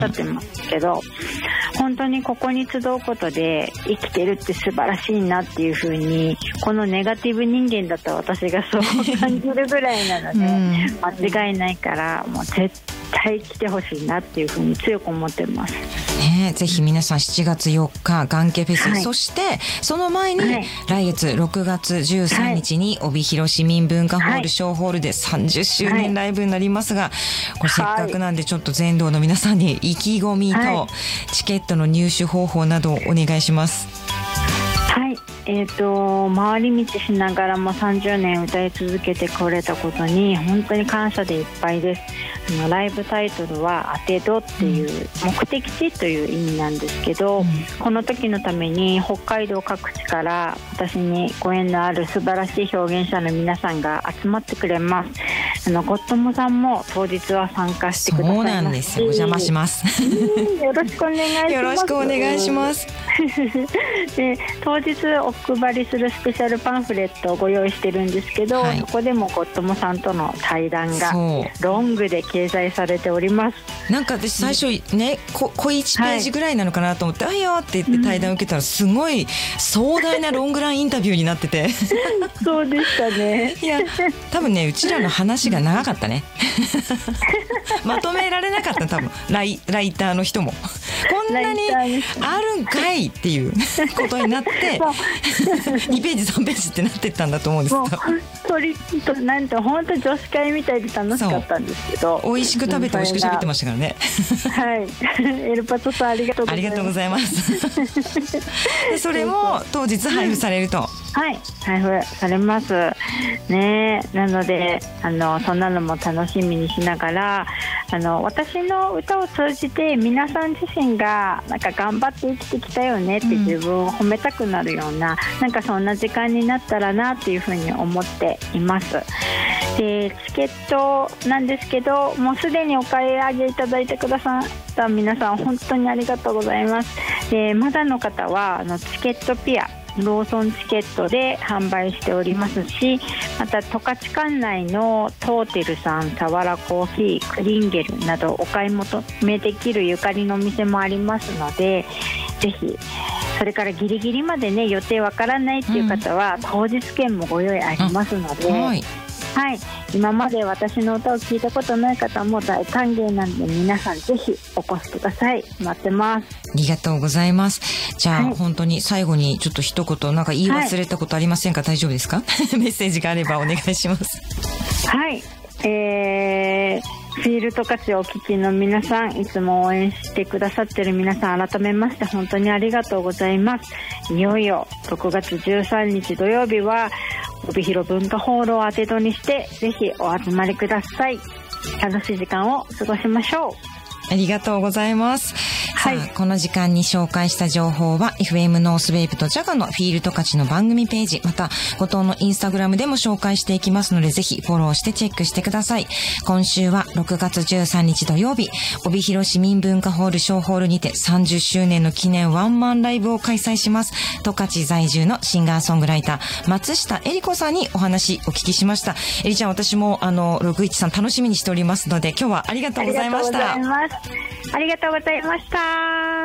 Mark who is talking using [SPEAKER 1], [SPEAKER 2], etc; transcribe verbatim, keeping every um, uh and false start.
[SPEAKER 1] しゃってますけど、本当にここに集うことで生きてるって素晴らしいなっていう風に、このネガティブ人間だった私がそう感じるぐらいなので、うん、間違いないからもう絶対来てほしいなっていう風に強く思ってます。
[SPEAKER 2] ね、ぜひ皆さんしちがつよっかガンケフェス、はい、そしてその前に、はい、来月ろくがつじゅうさんにちに帯広市民文化ホール、はい、小ホールでさんじゅっしゅうねんライブになりますが、これせっかくなんでちょっと全道の皆さんに意気込みとチケットの入手方法などをお願いします。
[SPEAKER 1] はい、えーと、回り道しながらもさんじゅうねん歌い続けてこれたことに本当に感謝でいっぱいです。あのライブタイトルは当てどっていう目的地という意味なんですけど、うん、この時のために北海道各地から私にご縁のある素晴らしい表現者の皆さんが集まってくれます。あのゴットモさんも当日は参加してくださいますし、
[SPEAKER 2] そうなんですよ、お邪魔します
[SPEAKER 1] よろしくお願いします。
[SPEAKER 2] よろしくお願いします
[SPEAKER 1] で当日お配りするスペシャルパンフレットをご用意してるんですけど、はい、そこでもゴットモさんとの対談がロングで掲載されております。
[SPEAKER 2] なんか私最初ね、こ小いちページぐらいなのかなと思って、はい、あいよって言って対談を受けたらすごい壮大なロングランインタビューになってて
[SPEAKER 1] そうでしたね。
[SPEAKER 2] いや多分ね、うちらの話が長かったねまとめられなかった多分ライ、ライターの人もこんなにあるんかいっていうことになってにページさんページってなってったんだと思うんですけど、
[SPEAKER 1] 鳥となんと本当女子会みたいで楽しかったんですけど、
[SPEAKER 2] 美味しく食べて美味しく喋ってましたからね
[SPEAKER 1] はいエルパトさんありがとうございます。
[SPEAKER 2] ありがとうございますでそれも当日配布されると、
[SPEAKER 1] はい配布されますね。なのであのそんなのも楽しみにしながら、あの私の歌を通じて皆さん自身がなんか頑張って生きてきたよねって自分を褒めたくなるような、うん、なんかそんな時間になったらなっていうふうに思っています。でチケットなんですけど、もうすでにお買い上げいただいてくださった皆さん本当にありがとうございます。でまだの方はあのチケットピアローソンチケットで販売しておりますし、また十勝管内のトーテルさん、サワラコーヒー、クリンゲルなどお買い求めできるゆかりのお店もありますので、ぜひそれからギリギリまでね予定わからないっていう方は、うん、当日券もご用意ありますので、はいはい、今まで私の歌を聴いたことない方も大歓迎なんで、皆さんぜひお越しください。待ってます。
[SPEAKER 2] ありがとうございます。じゃあ、はい、本当に最後にちょっと一言なんか言い忘れたことありませんか？はい、大丈夫ですか？メッセージがあればお願いします。
[SPEAKER 1] はい、えーフィールトカチをお聞きの皆さん、いつも応援してくださってる皆さん、改めまして本当にありがとうございます。いよいよろくがつじゅうさんにち土曜日は帯広文化ホールを当てどにして、ぜひお集まりください。楽しい時間を過ごしましょう。
[SPEAKER 2] ありがとうございます。
[SPEAKER 1] はい、
[SPEAKER 2] さあこの時間に紹介した情報は エフエム ノースウェーブとジャガのフィールド価値の番組ページ、また後藤のインスタグラムでも紹介していきますので、ぜひフォローしてチェックしてください。今週はろくがつじゅうさんにち土曜日、帯広市民文化ホール小ホールにてさんじゅっしゅうねんの記念ワンマンライブを開催します。十勝在住のシンガーソングライター松下恵里子さんにお話お聞きしました。えりちゃん、私もあのろくいちさん楽しみにしておりますので、今日はありがとうございました。
[SPEAKER 1] ありがとうございます。ありがとうございました。